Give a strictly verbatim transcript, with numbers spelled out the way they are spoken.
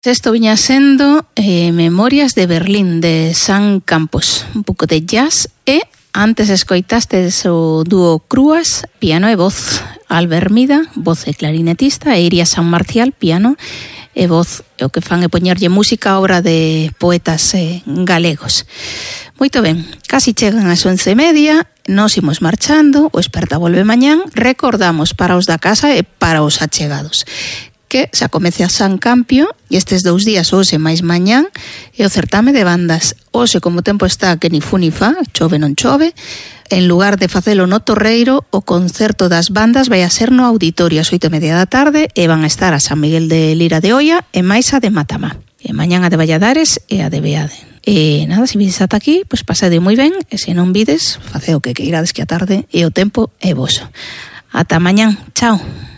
Esto viña sendo eh, Memorias de Berlín, de San Campos, un pouco de jazz, e antes escoitastes o dúo Cruas, piano e voz, Albert Mida, voz e clarinetista, e Iria San Marcial, piano e voz. O que fan é poñerlle música a obra de poetas eh, galegos. Moito ben, casi chegan as once e media, nos imos marchando, o Esperta volve mañán, recordamos para os da casa e para os achegados que xa comece a San Campio e estes dous días, hoxe máis mañán, e o certame de bandas. Hoxe, como o tempo está que ni fu ni fa, chove non chove, en lugar de facelo no Torreiro, o concerto das bandas vai a ser no auditorio ás oito e media da tarde e van a estar a San Miguel de Lira de Oia e máis a de Matamá. E mañán a de Valladares e a de Beade. E nada, se vides ata aquí, pois pasade moi ben, e se non vides, faced o que queirades que a tarde e o tempo é voso. Ata mañán, chao.